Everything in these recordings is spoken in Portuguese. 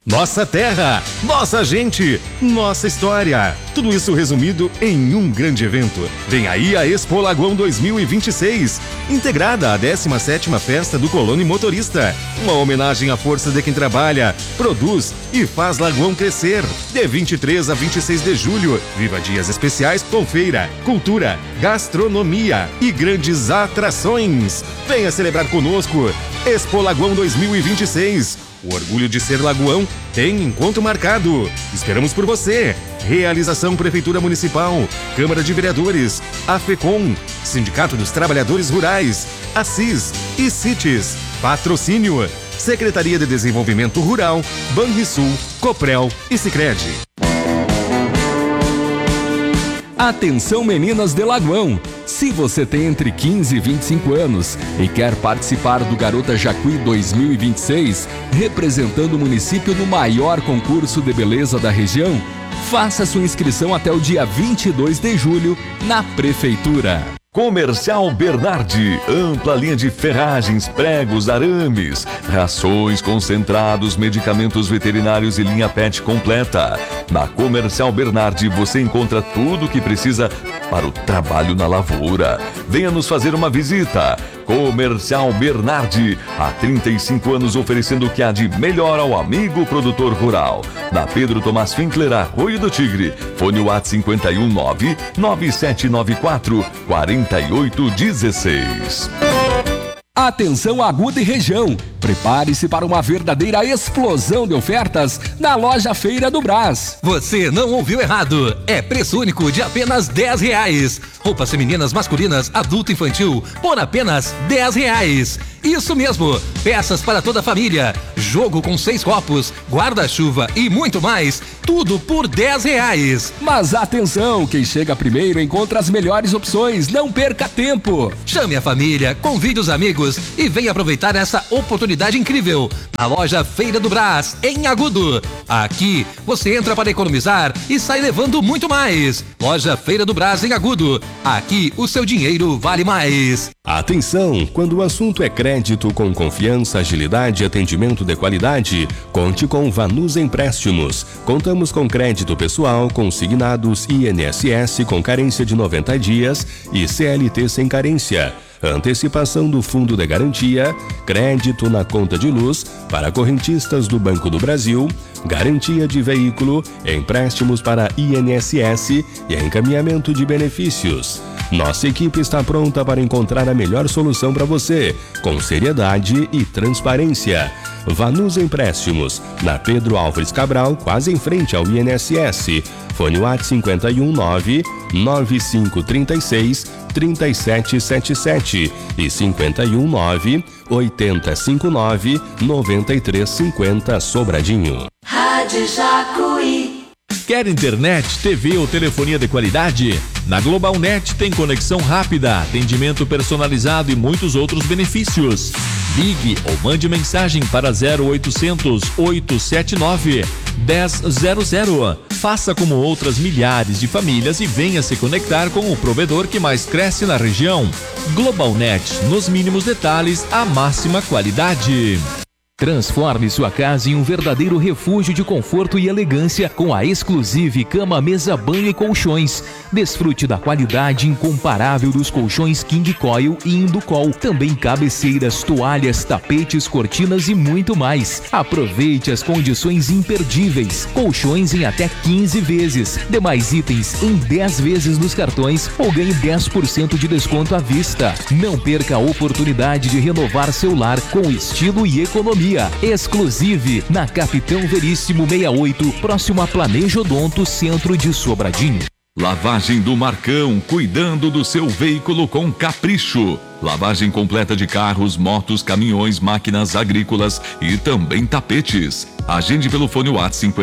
Nossa terra, nossa gente, nossa história. Tudo isso resumido em um grande evento. Vem aí a Expo Lagoão 2026, integrada à 17ª Festa do Colono Motorista. Uma homenagem à força de quem trabalha, produz e faz Lagoão crescer. De 23 a 26 de julho, viva dias especiais com feira, cultura, gastronomia e grandes atrações. Venha celebrar conosco. Expo Lagoão 2026. O orgulho de ser lagoão tem encontro marcado. Esperamos por você. Realização Prefeitura Municipal, Câmara de Vereadores, AFECOM, Sindicato dos Trabalhadores Rurais, Assis e CITES. Patrocínio, Secretaria de Desenvolvimento Rural, Banrisul, Coprel e Sicredi. Atenção, meninas de Lagoão! Se você tem entre 15 e 25 anos e quer participar do Garota Jacuí 2026, representando o município no maior concurso de beleza da região, faça sua inscrição até o dia 22 de julho na Prefeitura. Comercial Bernardi, ampla linha de ferragens, pregos, arames, rações, concentrados, medicamentos veterinários e linha pet completa. Na Comercial Bernardi você encontra tudo o que precisa para o trabalho na lavoura. Venha nos fazer uma visita. Comercial Bernardi, há 35 anos oferecendo o que há de melhor ao amigo produtor rural. Na Pedro Tomás Finkler, Arroio do Tigre. Fone WhatsApp 519-9794-4816. Atenção Agudo e região, prepare-se para uma verdadeira explosão de ofertas na loja Feira do Brás. Você não ouviu errado, é preço único de apenas R$10. Roupas femininas, masculinas, adulto e infantil por apenas R$10. Isso mesmo, peças para toda a família, jogo com 6 copos, guarda-chuva e muito mais, tudo por R$10. Mas atenção, quem chega primeiro encontra as melhores opções, não perca tempo. Chame a família, convide os amigos e venha aproveitar essa oportunidade incrível. Na loja Feira do Brás, em Agudo. Aqui você entra para economizar e sai levando muito mais. Loja Feira do Brás, em Agudo. Aqui o seu dinheiro vale mais. Atenção, quando o assunto é crédito com confiança, agilidade e atendimento de qualidade, conte com Vanusa Empréstimos. Contamos com crédito pessoal, consignados, INSS com carência de 90 dias e CLT sem carência. Antecipação do Fundo de Garantia, crédito na conta de luz para correntistas do Banco do Brasil, garantia de veículo, empréstimos para INSS e encaminhamento de benefícios. Nossa equipe está pronta para encontrar a melhor solução para você, com seriedade e transparência. Vanusa Empréstimos, na Pedro Álvares Cabral, quase em frente ao INSS. Fone WhatsApp 519-9536-3777 e 519-8059-9350 Sobradinho. Rádio Jacuí. Quer internet, TV ou telefonia de qualidade? Na GlobalNet tem conexão rápida, atendimento personalizado e muitos outros benefícios. Ligue ou mande mensagem para 0800 879 1000. Faça como outras milhares de famílias e venha se conectar com o provedor que mais cresce na região. GlobalNet, nos mínimos detalhes, a máxima qualidade. Transforme sua casa em um verdadeiro refúgio de conforto e elegância com a Exclusive Cama, Mesa, Banho e Colchões. Desfrute da qualidade incomparável dos colchões King Coil e Inducol. Também cabeceiras, toalhas, tapetes, cortinas e muito mais. Aproveite as condições imperdíveis. Colchões em até 15 vezes. Demais itens em 10 vezes nos cartões ou ganhe 10% de desconto à vista. Não perca a oportunidade de renovar seu lar com estilo e economia. Exclusive na Capitão Veríssimo 68, próximo a Planejo Odonto, centro de Sobradinho. Lavagem do Marcão, cuidando do seu veículo com capricho. Lavagem completa de carros, motos, caminhões, máquinas agrícolas e também tapetes. Agende pelo fone WhatsApp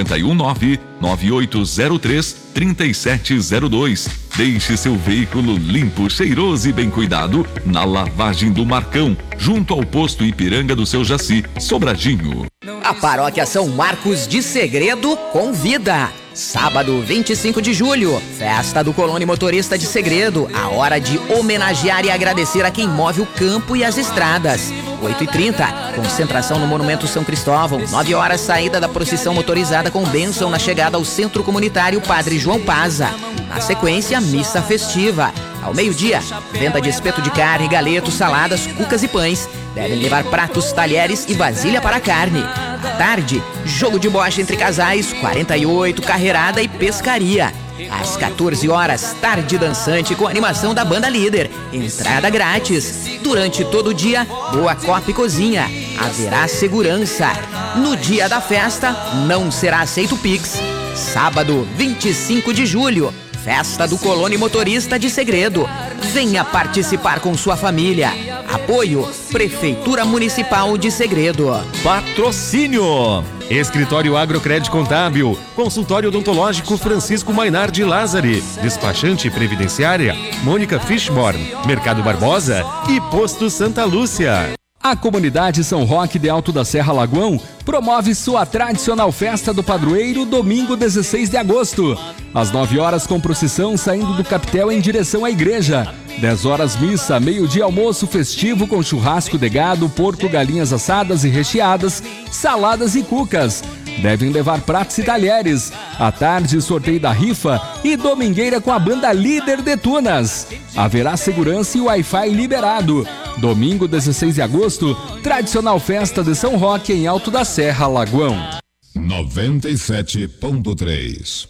519-9803-3702. Deixe seu veículo limpo, cheiroso e bem cuidado na Lavagem do Marcão, junto ao posto Ipiranga do seu Jaci, Sobradinho. A Paróquia São Marcos de Segredo convida. Sábado, 25 de julho, festa do Colono Motorista de Segredo. A hora de homenagear e agradecer a quem move o campo e as estradas. 8h30, concentração no Monumento São Cristóvão. 9 horas, saída da procissão motorizada com bênção na chegada ao Centro Comunitário Padre João Paza. Na sequência, missa festiva. Ao meio-dia, venda de espeto de carne, galetos, saladas, cucas e pães. Devem levar pratos, talheres e vasilha para carne. À tarde, jogo de bocha entre casais, 48, carreirada e pescaria. Às 14 horas, tarde dançante com animação da banda líder. Entrada grátis. Durante todo o dia, boa copa e cozinha. Haverá segurança. No dia da festa, não será aceito Pix. Sábado, 25 de julho. Festa do Colônia Motorista de Segredo. Venha participar com sua família. Apoio Prefeitura Municipal de Segredo. Patrocínio: Escritório Agrocred Contábil, Consultório Odontológico Francisco Mainardi Lázari, Despachante Previdenciária Mônica Fishborn, Mercado Barbosa e Posto Santa Lúcia. A comunidade São Roque de Alto da Serra Lagoão promove sua tradicional festa do padroeiro domingo 16 de agosto. Às 9 horas com procissão saindo do capitel em direção à igreja. 10 horas missa, meio-dia almoço festivo com churrasco de gado, porco, galinhas assadas e recheadas, saladas e cucas. Devem levar pratos e talheres. À tarde, sorteio da rifa e domingueira com a banda líder de Tunas. Haverá segurança e Wi-Fi liberado. Domingo 16 de agosto, tradicional festa de São Roque em Alto da Serra, Lagoão. 97.3.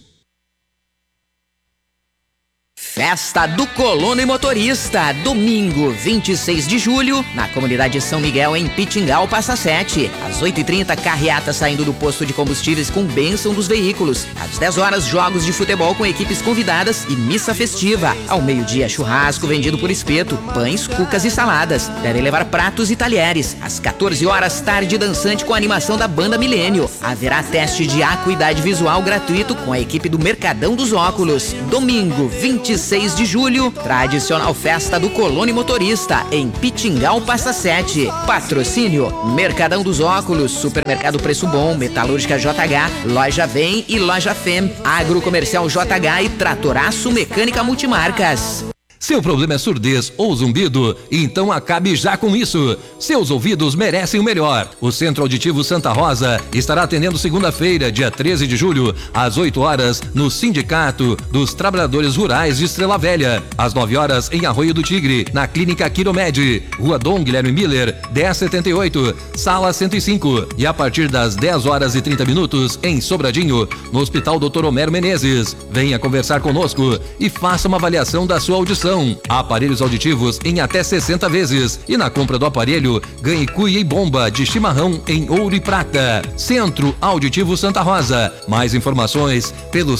Festa do Colono e Motorista, domingo 26 de julho, na comunidade São Miguel, em Pitingal, Passa 7. Às 8h30, carreata saindo do posto de combustíveis com bênção dos veículos. Às 10 horas, jogos de futebol com equipes convidadas e missa festiva. Ao meio-dia, churrasco vendido por espeto, pães, cucas e saladas. Devem levar pratos e talheres. Às 14 horas, tarde dançante com a animação da banda Milênio. Haverá teste de acuidade visual gratuito com a equipe do Mercadão dos Óculos. Domingo 26 de julho, tradicional festa do Colônia Motorista, em Pitingal, Passa 7. Patrocínio: Mercadão dos Óculos, Supermercado Preço Bom, Metalúrgica JH, Loja Vem e Loja Fem, Agrocomercial JH e Tratoraço Mecânica Multimarcas. Seu problema é surdez ou zumbido? Então acabe já com isso. Seus ouvidos merecem o melhor. O Centro Auditivo Santa Rosa estará atendendo segunda-feira, dia 13 de julho, às 8 horas, no Sindicato dos Trabalhadores Rurais de Estrela Velha. Às 9 horas, em Arroio do Tigre, na Clínica Quiromed, Rua Dom Guilherme Miller, 1078, Sala 105. E a partir das 10 horas e 30 minutos, em Sobradinho, no Hospital Dr. Homero Menezes. Venha conversar conosco e faça uma avaliação da sua audição. Aparelhos auditivos em até 60 vezes. E na compra do aparelho, ganhe cuia e bomba de chimarrão em ouro e prata. Centro Auditivo Santa Rosa. Mais informações pelo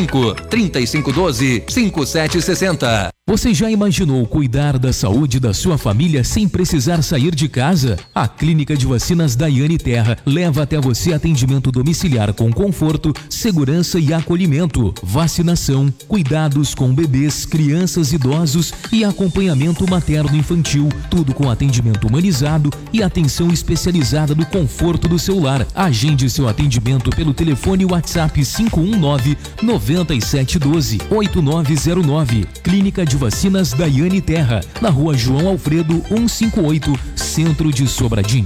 55-3512-5760. Você já imaginou cuidar da saúde da sua família sem precisar sair de casa? A Clínica de Vacinas Daiane Terra leva até você atendimento domiciliar com conforto, segurança e acolhimento, vacinação, cuidados com bebês, crianças, idosos e acompanhamento materno-infantil, tudo com atendimento humanizado e atenção especializada do conforto do seu lar. Agende seu atendimento pelo telefone WhatsApp 519-9712-8909. Clínica de Vacinas Daiane Terra, na Rua João Alfredo 158, Centro de Sobradinho.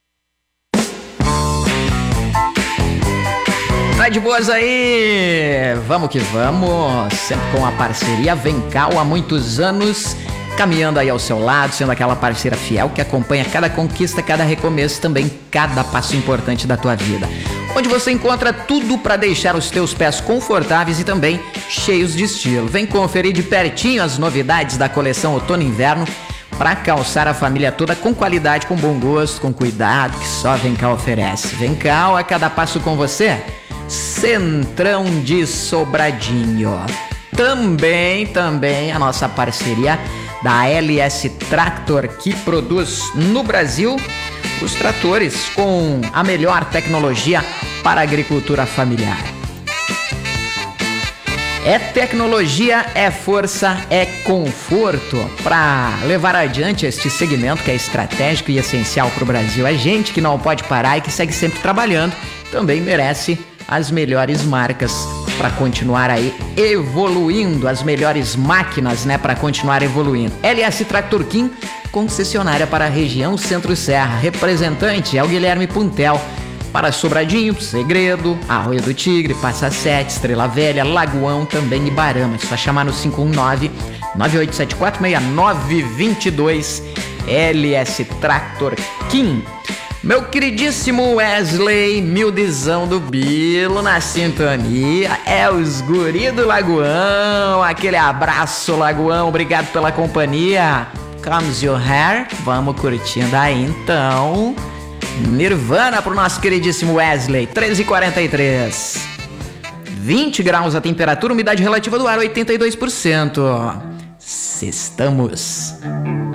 Tá de boas aí? Vamos que vamos, sempre com a parceria Vencal há muitos anos, caminhando aí ao seu lado, sendo aquela parceira fiel que acompanha cada conquista, cada recomeço, também cada passo importante da tua vida. Onde você encontra tudo para deixar os teus pés confortáveis e também cheios de estilo. Vem conferir de pertinho as novidades da coleção Outono e Inverno para calçar a família toda com qualidade, com bom gosto, com cuidado, que só Vencal oferece. Vencal, a cada passo com você, Centrão de Sobradinho. Também a nossa parceria da LS Tractor, que produz no Brasil os tratores com a melhor tecnologia para a agricultura familiar. É tecnologia, é força, é conforto para levar adiante este segmento que é estratégico e essencial para o Brasil. É gente que não pode parar e que segue sempre trabalhando, também merece as melhores marcas para continuar aí evoluindo, as melhores máquinas, né, para continuar evoluindo. LS Tractor Kim, concessionária para a região Centro-Serra. Representante é o Guilherme Puntel. Para Sobradinho, Segredo, Arroio do Tigre, Passa Sete, Estrela Velha, Lagoão, também Ibarama. É só chamar no 519-9874-6922. LS Tractor Kim. Meu queridíssimo Wesley, Mildizão do Bilo na sintonia. É os guri do Lagoão. Aquele abraço, Lagoão. Obrigado pela companhia. Comes your hair. Vamos curtindo aí, então. Nirvana pro nosso queridíssimo Wesley. 13h43. 20 graus a temperatura, umidade relativa do ar 82%. Sextamos.